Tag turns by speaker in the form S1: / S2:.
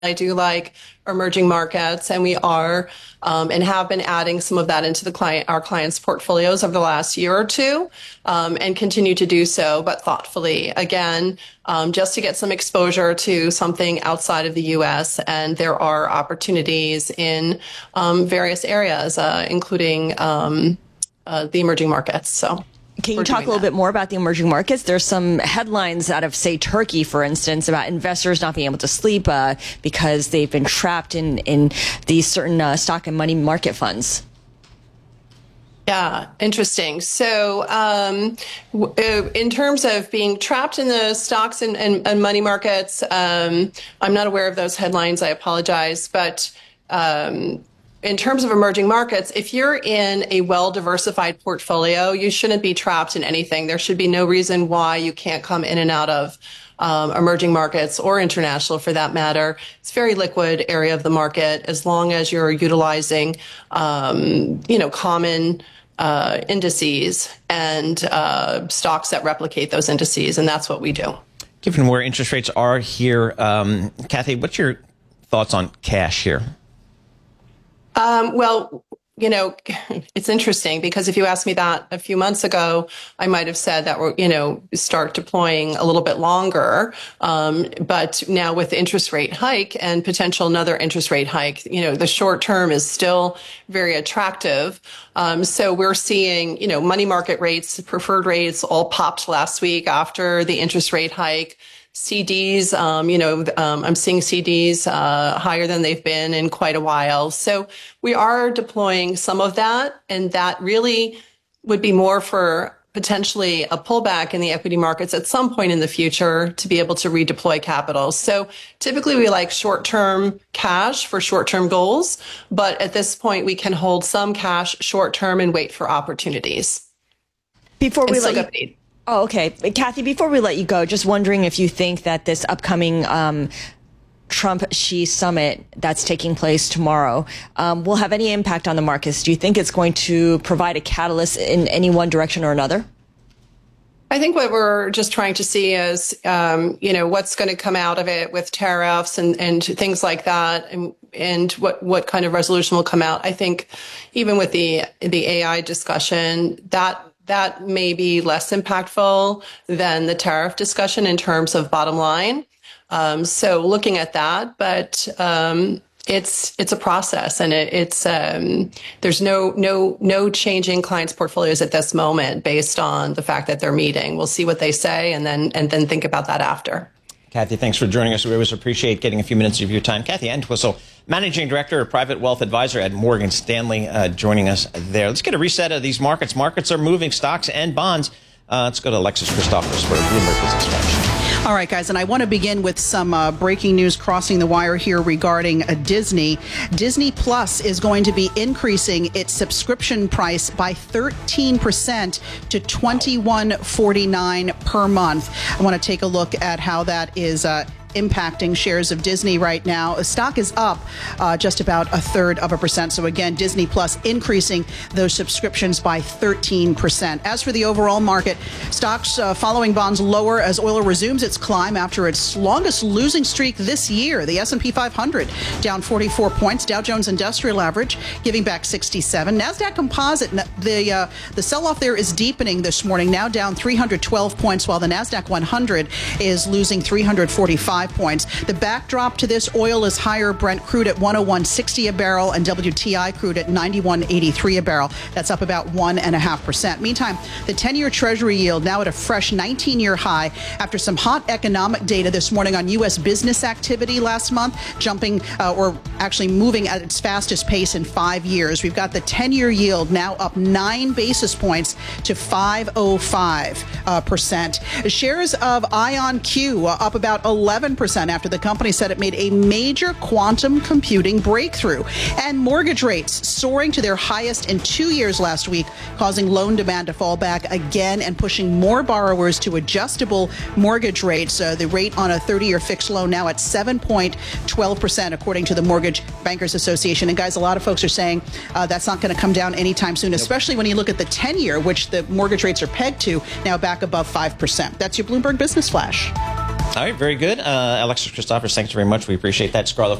S1: I do like emerging markets, and we are and have been adding some of that into our clients' portfolios over the last year or two, and continue to do so, but thoughtfully. Again, just to get some exposure to something outside of the U.S., and there are opportunities in various areas, including the emerging markets. So.
S2: Can you talk a little bit more about the emerging markets? There's some headlines out of, say, Turkey, for instance, about investors not being able to sleep because they've been trapped in these certain stock and money market funds.
S1: Yeah, interesting. So in terms of being trapped in the stocks and money markets, I'm not aware of those headlines. I apologize. But in terms of emerging markets, if you're in a well-diversified portfolio, you shouldn't be trapped in anything. There should be no reason why you can't come in and out of emerging markets or international for that matter. It's a very liquid area of the market as long as you're utilizing, common indices and stocks that replicate those indices. And that's what we do.
S3: Given where interest rates are here, Kathy, what's your thoughts on cash here?
S1: Well, it's interesting because if you asked me that a few months ago, I might have said that we're, start deploying a little bit longer. But now with the interest rate hike and potential another interest rate hike, the short term is still very attractive. So we're seeing, money market rates, preferred rates all popped last week after the interest rate hike. CDs, I'm seeing CDs higher than they've been in quite a while. So we are deploying some of that, and that really would be more for potentially a pullback in the equity markets at some point in the future to be able to redeploy capital. So typically we like short-term cash for short-term goals, but at this point we can hold some cash short-term and wait for opportunities.
S2: Before we let you... Oh, okay. Kathy, before we let you go, just wondering if you think that this upcoming Trump-Xi summit that's taking place tomorrow will have any impact on the markets. Do you think it's going to provide a catalyst in any one direction or another?
S1: I think what we're just trying to see is, what's going to come out of it with tariffs and things like that, and what kind of resolution will come out. I think even with the AI discussion, that may be less impactful than the tariff discussion in terms of bottom line. So looking at that, but it's a process, and there's no changing clients' portfolios at this moment based on the fact that they're meeting. We'll see what they say, and then think about that after.
S3: Kathy, thanks for joining us. We always appreciate getting a few minutes of your time. Kathy Entwistle, Managing Director of Private Wealth Advisor at Morgan Stanley, joining us there. Let's get a reset of these markets. Markets are moving, stocks and bonds. Let's go to Alexis Christophos for Bloomberg Business Flash.
S4: All right, guys, and I want to begin with some breaking news crossing the wire here regarding Disney. Disney Plus is going to be increasing its subscription price by 13% to $21.49 per month. I want to take a look at how that is impacting shares of Disney right now. The stock is up just about 0.33%. So again, Disney Plus increasing those subscriptions by 13%. As for the overall market, stocks following bonds lower as oil resumes its climb after its longest losing streak this year. The S&P 500 down 44 points. Dow Jones Industrial Average giving back 67. NASDAQ Composite, the sell-off there is deepening this morning, now down 312 points, while the NASDAQ 100 is losing 345 points. The backdrop to this, oil is higher. Brent crude at 101.60 a barrel and WTI crude at 91.83 a barrel. That's up about 1.5%. Meantime, the 10-year Treasury yield now at a fresh 19-year high after some hot economic data this morning on U.S. business activity last month, jumping or actually moving at its fastest pace in 5 years. We've got the 10-year yield now up 9 basis points to 5.05%. Shares of IonQ up about 11% after the company said it made a major quantum computing breakthrough. And mortgage rates soaring to their highest in 2 years last week, causing loan demand to fall back again and pushing more borrowers to adjustable mortgage rates. The rate on a 30-year fixed loan now at 7.12%, according to the Mortgage Bankers Association. And guys, a lot of folks are saying that's not going to come down anytime soon, especially when you look at the 10-year, which the mortgage rates are pegged to, now back above 5%. That's your Bloomberg Business Flash.
S3: All right, very good. Alexis Christophers, thanks very much. We appreciate that. Scarlett